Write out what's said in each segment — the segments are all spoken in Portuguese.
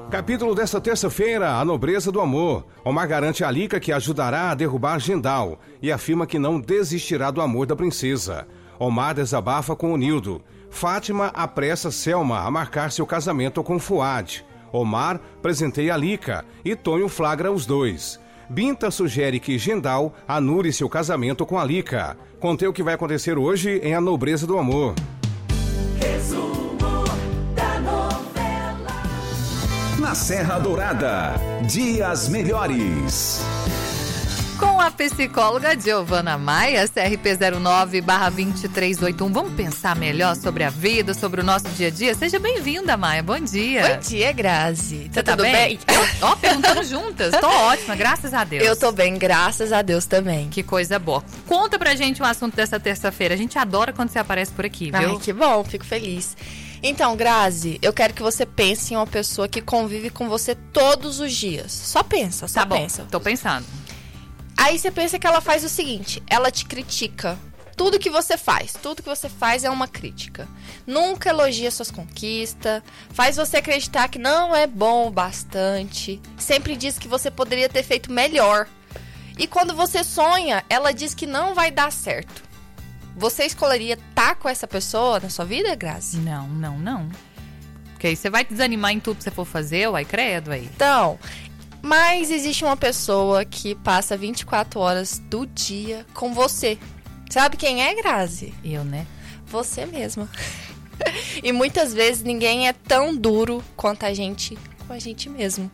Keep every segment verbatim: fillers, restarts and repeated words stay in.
Capítulo desta terça-feira, a nobreza do amor. Omar garante a Lika que ajudará a derrubar Gendal e afirma que não desistirá do amor da princesa. Omar desabafa com o Nildo. Fátima apressa Selma a marcar seu casamento com Fuad. Omar presenteia a Lika e Tonho flagra os dois. Binta sugere que Gendal anule seu casamento com a Lika. Contei o que vai acontecer hoje em A Nobreza do Amor. Resumo da novela. Na Serra Dourada, Dias Melhores. Com a psicóloga Giovana Maia, C R P zero nove barra vinte e três oitenta e um. Vamos pensar melhor sobre a vida, sobre o nosso dia a dia? Seja bem-vinda, Maia. Bom dia. Bom dia, Grazi. Você tá bem? bem? Ó, perguntando juntas. Tô ótima, graças a Deus. Eu tô bem, graças a Deus também. Que coisa boa. Conta pra gente o assunto dessa terça-feira. A gente adora quando você aparece por aqui, viu? Ai, que bom, fico feliz. Então, Grazi, eu quero que você pense em uma pessoa que convive com você todos os dias. Só pensa, só tá bom, pensa. Tô pensando. Aí você pensa que ela faz o seguinte, ela te critica. Tudo que você faz, tudo que você faz é uma crítica. Nunca elogia suas conquistas, faz você acreditar que não é bom o bastante. Sempre diz que você poderia ter feito melhor. E quando você sonha, ela diz que não vai dar certo. Você escolheria estar com essa pessoa na sua vida, Grazi? Não, não, não. Porque aí você vai desanimar em tudo que você for fazer, uai, credo aí. Então... Mas existe uma pessoa que passa vinte e quatro horas do dia com você. Sabe quem é, Grazi? Eu, né? Você mesma. E muitas vezes ninguém é tão duro quanto a gente com a gente mesmo.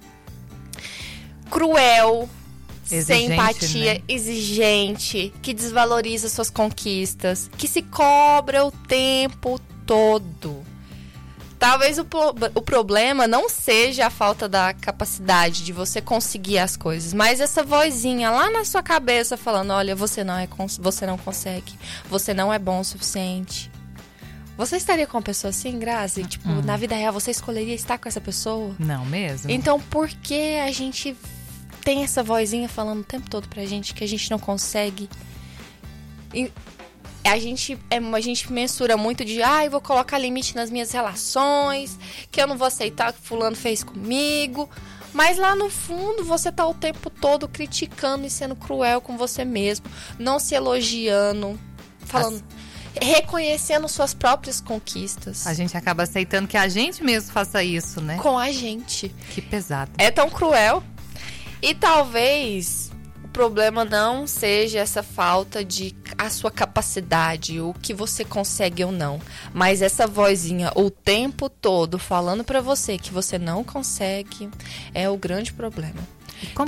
Cruel, exigente, sem empatia, né? Exigente, que desvaloriza suas conquistas, que se cobra o tempo todo. Talvez o, o problema não seja a falta da capacidade de você conseguir as coisas, mas essa vozinha lá na sua cabeça falando, olha, você não, é, você não consegue, você não é bom o suficiente. Você estaria com uma pessoa assim, Grazi? Tipo, hum. na vida real, você escolheria estar com essa pessoa? Não mesmo. Então, por que a gente tem essa vozinha falando o tempo todo pra gente que a gente não consegue... E, A gente, é, a gente mensura muito de, ah, eu vou colocar limite nas minhas relações, que eu não vou aceitar o que fulano fez comigo. Mas lá no fundo, você tá o tempo todo criticando e sendo cruel com você mesmo, não se elogiando, falando, As... reconhecendo suas próprias conquistas. A gente acaba aceitando que a gente mesmo faça isso, né? Com a gente. Que pesado. É tão cruel. E talvez... O problema não seja essa falta de a sua capacidade, o que você consegue ou não, mas essa vozinha o tempo todo falando pra você que você não consegue é o grande problema. Como